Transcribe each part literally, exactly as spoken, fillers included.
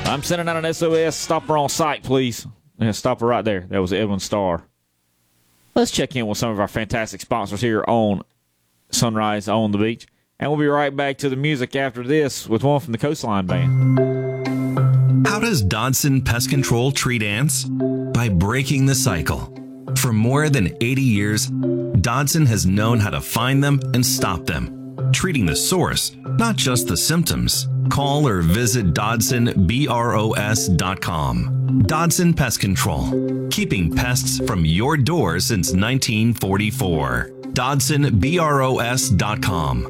I'm sending out an S O S. Stop her on site, please. Yeah, stop her right there. That was Edwin Starr. Let's check in with some of our fantastic sponsors here on Sunrise on the Beach. And we'll be right back to the music after this with one from the Coastline Band. How does Dodson Pest Control treat ants? By breaking the cycle. For more than eighty years, Dodson has known how to find them and stop them, treating the source, not just the symptoms. Call or visit Dodson Bros dot com. Dodson Pest Control, keeping pests from your door since nineteen forty-four. Dodson Bros dot com.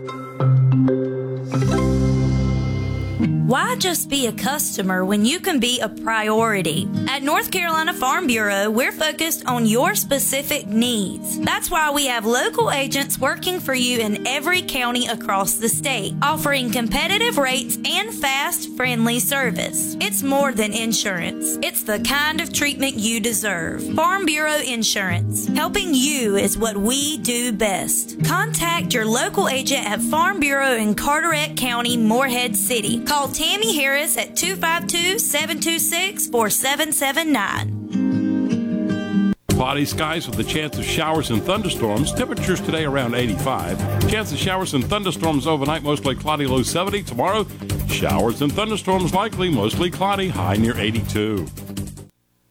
Why just be a customer when you can be a priority? At North Carolina Farm Bureau, we're focused on your specific needs. That's why we have local agents working for you in every county across the state, offering competitive rates and fast, friendly service. It's more than insurance. It's the kind of treatment you deserve. Farm Bureau Insurance. Helping you is what we do best. Contact your local agent at Farm Bureau in Carteret County, Morehead City. Call Tammy Harris at two five two, seven two six, four seven seven nine. Cloudy skies with a chance of showers and thunderstorms. Temperatures today around eighty-five. Chance of showers and thunderstorms overnight, mostly cloudy, low seventy. Tomorrow, showers and thunderstorms likely, mostly cloudy, high near eighty-two.